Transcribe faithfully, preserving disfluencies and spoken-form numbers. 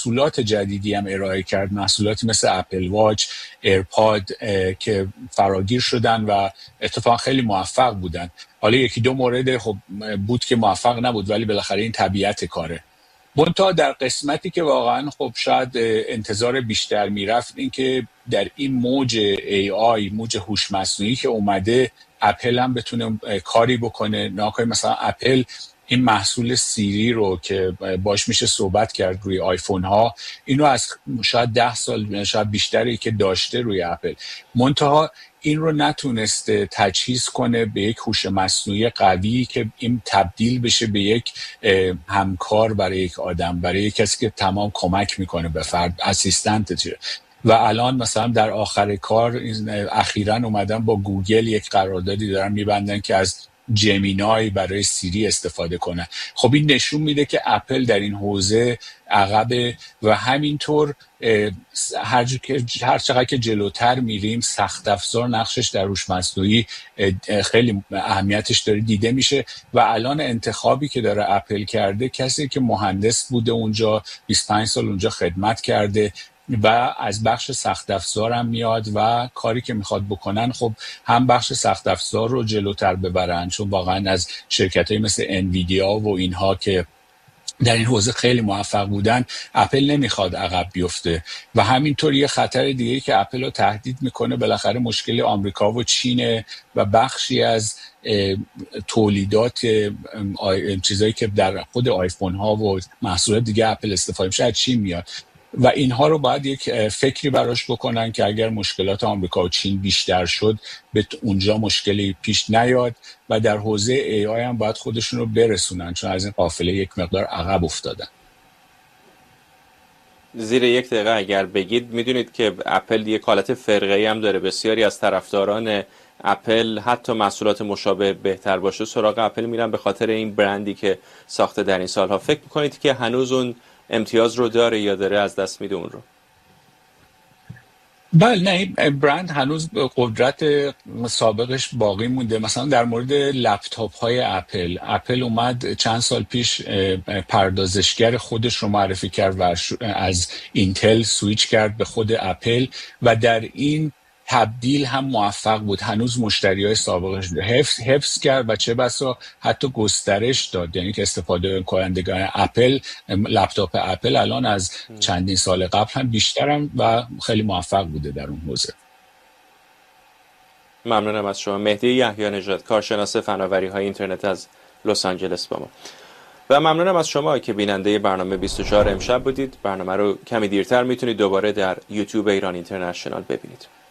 محصولات جدیدی هم ارائه کرد، محصولاتی مثل اپل واچ، ایرپاد که فراگیر شدن و اتفاقا خیلی موفق بودن. حالا یکی دو مورد خب بود که موفق نبود، ولی بالاخره این طبیعت کاره. منتها در قسمتی که واقعا خب شاید انتظار بیشتر میرفت این که در این موج ای آی، موج هوش مصنوعی که اومده، اپل هم بتونه کاری بکنه. ناکای مثلا اپل این محصول سیری رو که باش میشه صحبت کرد روی آیفون ها، اینو از شاید ده سال شاید بیشتری که داشته روی اپل، منتها این رو نتونسته تجهیز کنه به یک هوش مصنوعی قوی که این تبدیل بشه به یک همکار برای یک آدم، برای یک کسی که تمام کمک میکنه به فرد، اسیستنت. و الان مثلا در آخر کار اخیراً اومدن با گوگل یک قراردادی دارن میبندن که از جمینای برای سیری استفاده کنه. خب این نشون میده که اپل در این حوزه عقبه و همینطور هر هر چقدر که جلوتر میریم سخت افزار نقشش در هوش مصنوعی خیلی اهمیتش داره دیده میشه و الان انتخابی که داره اپل کرده کسی که مهندس بوده اونجا، بیست و پنج سال اونجا خدمت کرده و از بخش سخت افزار هم میاد و کاری که میخواد بکنن خب هم بخش سخت افزار رو جلوتر ببرن، چون واقعا از شرکتایی مثل انویدیا و اینها که در این حوزه خیلی موفق بودن اپل نمیخواد عقب بیفته. و همینطور یه خطر دیگه که اپل رو تهدید میکنه بالاخره مشکل آمریکا و چین و بخشی از تولیدات چیزایی که در خود آیفون ها و محصولات دیگه اپل استفاده میشه از چین میاد و اینها رو باید یک فکری براش بکنن که اگر مشکلات آمریکا و چین بیشتر شد به اونجا مشکلی پیش نیاد و در حوزه ای آی هم باید خودشون رو برسونن، چون از این قافله یک مقدار عقب افتادن. زیر یک دقیقه اگر بگید، میدونید که اپل یک حالت فرقه‌ای هم داره، بسیاری از طرفداران اپل حتی محصولات مشابه بهتر باشه سراغ اپل میرن به خاطر این برندی که ساخته در این سالها. فکر میکنید که هنوز اون امتیاز رو داره یا داره از دست میده اون رو؟ بله، نه، برند هنوز قدرت سابقش باقی مونده. مثلا در مورد لپتاپ های اپل، اپل اومد چند سال پیش پردازشگر خودش رو معرفی کرد و از اینتل سویچ کرد به خود اپل و در این تبدیل هم موفق بود. هنوز مشتریای سابقش حفظ حفظ کرد و چه بسا حتی گسترش داد، یعنی که استفاده کنندگان اپل لپتاپ اپل الان از چندین سال قبل هم بیشترم و خیلی موفق بوده در اون حوزه. ممنونم از شما. مهدی یحیی نژاد، کارشناس فناوری‌های اینترنت از لس آنجلس با ما. و ممنونم از شما که بیننده برنامه بیست و چهار امشب بودید. برنامه رو کمی دیرتر میتونید دوباره در یوتیوب ایران اینترنشنال ببینید.